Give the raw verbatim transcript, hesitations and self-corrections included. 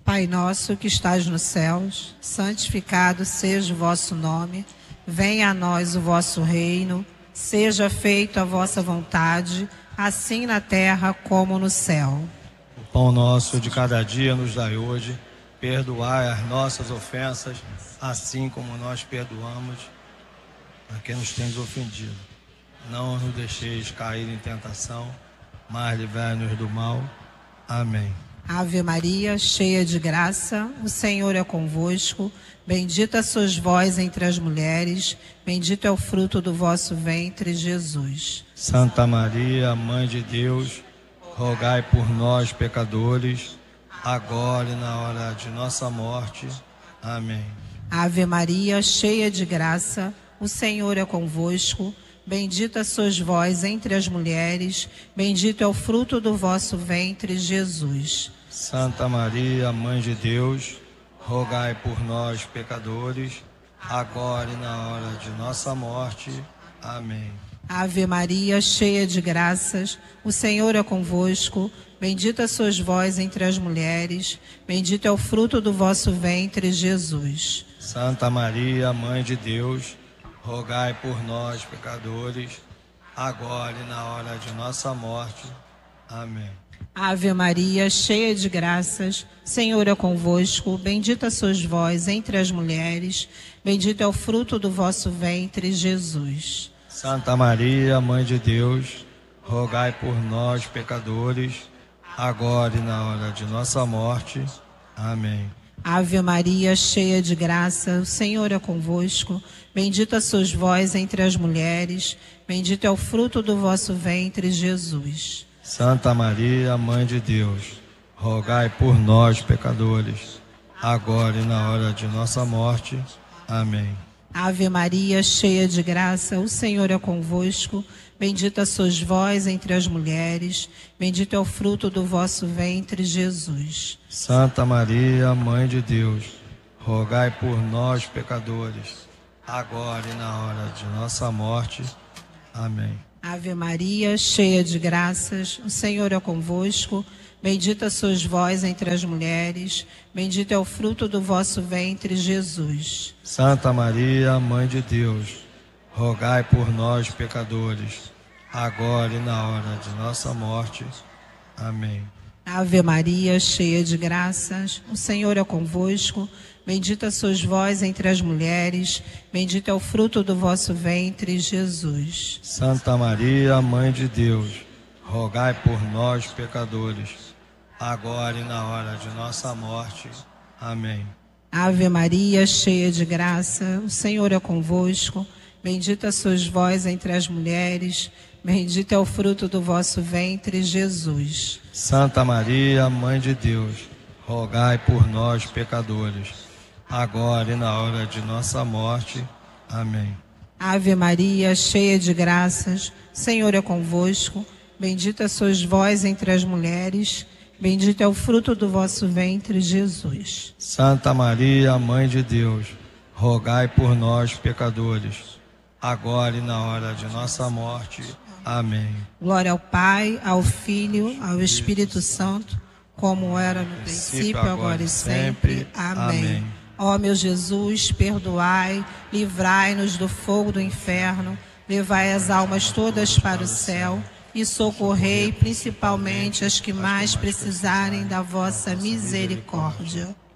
Pai nosso que estás nos céus, santificado seja o vosso nome. Venha a nós o vosso reino. Seja feita a vossa vontade, assim na terra como no céu. O pão nosso de cada dia nos dai hoje. Perdoai as nossas ofensas, assim como nós perdoamos a quem nos tem ofendido. Não nos deixeis cair em tentação, mas livrai-nos do mal. Amém. Ave Maria, cheia de graça, o Senhor é convosco. Bendita sois vós entre as mulheres, bendito é o fruto do vosso ventre, Jesus. Santa Maria, Mãe de Deus, rogai por nós, pecadores, agora e na hora de nossa morte. Amém. Ave Maria, cheia de graça, o Senhor é convosco. Bendita sois vós entre as mulheres, bendito é o fruto do vosso ventre, Jesus. Santa Maria, Mãe de Deus, rogai por nós, pecadores, agora e na hora de nossa morte. Amém. Ave Maria, cheia de graças, o Senhor é convosco. Bendita sois vós entre as mulheres, bendito é o fruto do vosso ventre, Jesus. Santa Maria, Mãe de Deus, rogai por nós, pecadores, agora e na hora de nossa morte. Amém. Ave Maria, cheia de graças, Senhor é convosco. Bendita sois vós entre as mulheres, bendito é o fruto do vosso ventre, Jesus. Santa Maria, Mãe de Deus, rogai por nós, pecadores, agora e na hora de nossa morte. Amém. Ave Maria, cheia de graça, o Senhor é convosco. Bendita sois vós entre as mulheres, bendito é o fruto do vosso ventre, Jesus. Santa Maria, Mãe de Deus, rogai por nós, pecadores, agora e na hora de nossa morte. Amém. Ave Maria, cheia de graça, o Senhor é convosco. Bendita sois vós entre as mulheres, bendito é o fruto do vosso ventre, Jesus. Santa Maria, Mãe de Deus, rogai por nós, pecadores, agora e na hora de nossa morte. Amém. Ave Maria, cheia de graças, o Senhor é convosco. Bendita sois vós entre as mulheres, bendito é o fruto do vosso ventre, Jesus. Santa Maria, Mãe de Deus, rogai por nós, pecadores, agora e na hora de nossa morte. Amém. Ave Maria, cheia de graças, o Senhor é convosco. Bendita sois vós entre as mulheres, bendito é o fruto do vosso ventre, Jesus. Santa Maria, Mãe de Deus, rogai por nós, pecadores, agora e na hora de nossa morte. Amém. Ave Maria, cheia de graça, o Senhor é convosco. Bendita sois vós entre as mulheres, bendito é o fruto do vosso ventre, Jesus. Santa Maria, Mãe de Deus, rogai por nós, pecadores, agora e na hora de nossa morte. Amém. Ave Maria, cheia de graças, o Senhor é convosco. Bendita sois vós entre as mulheres, bendito é o fruto do vosso ventre, Jesus. Santa Maria, Mãe de Deus, rogai por nós, pecadores, agora e na hora de nossa morte. Amém. Glória ao Pai, ao Filho, ao Espírito Santo, como era no princípio, agora e sempre. Amém. Ó meu Jesus, perdoai, livrai-nos do fogo do inferno, levai as almas todas para o céu e socorrei principalmente as que mais precisarem da vossa misericórdia.